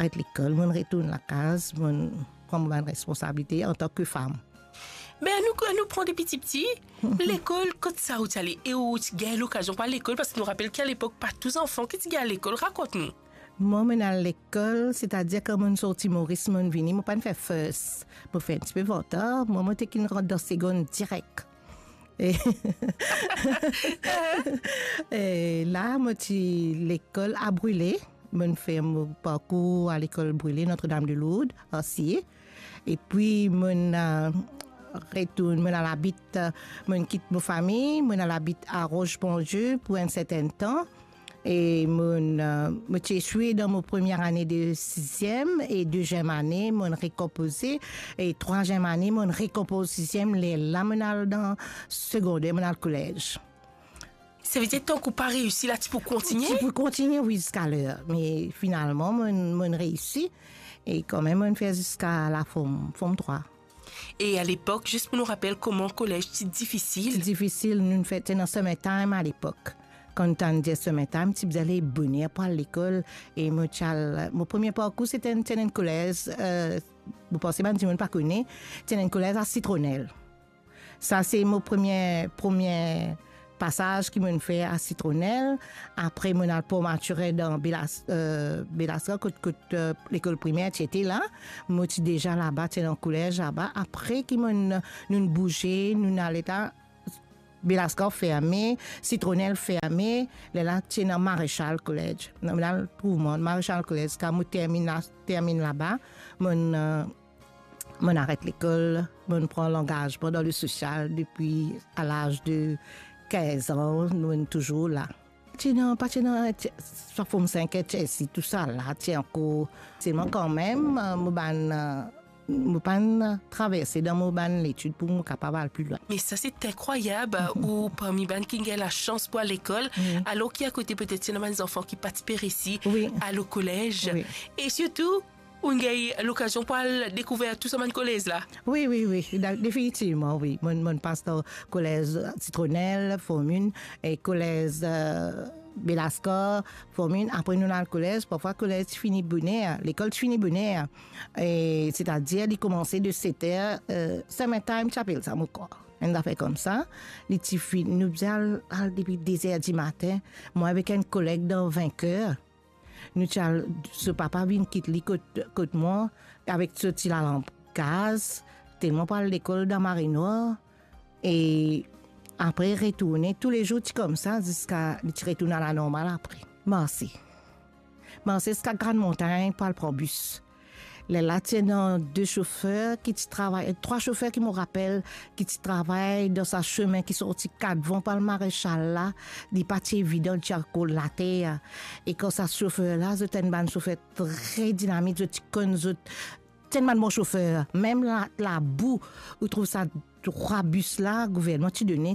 arrête l'école, je retourne à la case, je prends ma responsabilité en tant que femme. Mais nous prenons des petits. L'école, quand ça où tu allais et où tu gagnes l'occasion par l'école, parce que nous rappelle qu'à l'époque, pas tous enfants qui gagnent à l'école. Raconte-nous. Moi, je à l'école, c'est-à-dire que je suis sorti Maurice, je suis venu, je pas fait first. Je fais un petit peu votard, moi, je suis rentre dans seconde direct. Et, et là, moi, l'école a brûlé. Je fais mon parcours à l'école brûlée Notre-Dame-de-Lourdes, aussi. Et puis, je retourne, je quitte ma famille, je habite à Roche-Bonjeu pour un certain temps. Et je suis dans ma première année de 6e et deuxième année, je récomposé. Et troisième année, je récompose 6e, là, je dans secondaire, je dans le collège. Ça veut dire que tant qu'on pas réussi, là, tu peux continuer? Tu peux continuer, oui, jusqu'à l'heure. Mais finalement, je réussi. Et quand même, je fais jusqu'à la forme 3. Et à l'époque, juste pour nous rappeler comment le collège, c'est difficile? C'est difficile, nous faisons dans summertime à l'époque. Quand on dit summertime, tu allais bonheur pour l'école. Et mon premier parcours, c'était un collège, vous pensez pas, tu ne pas connaître, c'était un collège à Citronnelle. Ça, c'est mon premier passage qui m'a fait à Citronnelle. Après, mon alpo maturé dans Bélasca, l'école primaire, tu étais là. Moi, tu déjà là-bas, tu es dans le collège là-bas. Après, nous bougé, nous allons là. Bélasca fermé, Citronnelle fermé, là, tu es dans Maréchal Collège. Là, le mouvement Maréchal Collège, quand je termine là-bas, je arrête l'école, je prends l'engagement dans le social depuis à l'âge de 15 ans, nous sommes toujours là. Pas ça forme 5 Chelsea, tout ça là, c'est encore, c'est moi quand même, je pas traverser dans mon ban l'étude pour me capable aller plus loin. Mais ça c'est incroyable ou parmi ban qui a la chance pour à l'école alors qu'il y a côté peut-être des enfants qui participent ici à le collège et surtout on a l'occasion pour découvrir tout ça dans le collège là. Oui, définitivement, oui. Mon passe dans le collège Citronnelle, Formune, et collège Bélasca, Formune. Après, nous, dans le collège, parfois, le collège finit bonheur, l'école finit bonheur. Et c'est-à-dire, il commençait de 7h, summertime, chapelle, ça, mon corps. On a fait comme ça. Les petits filles, nous faisions depuis 10h du matin, moi, avec un collègue dans 20 heures. Nous, ce papa vient quitter côté moi avec ce petit la lampe gaz, tellement par l'école dans Marinois. Et après, retourner tous les jours comme ça jusqu'à retourner à la normale après. Merci. Merci jusqu'à Grande Montagne par le bus. Là, tu as 2 chauffeurs qui travaillent, 3 chauffeurs qui me rappellent, qui travaillent dans sa chemin, qui sont sortis 4 vents par le maréchal là, des parties évidentes, qui ont la terre. Et quand ça chauffeur là, c'est un chauffeur très dynamique, c'est un bon chauffeur. Même la boue, où trouve ça 3 bus là, gouvernement, tu donnais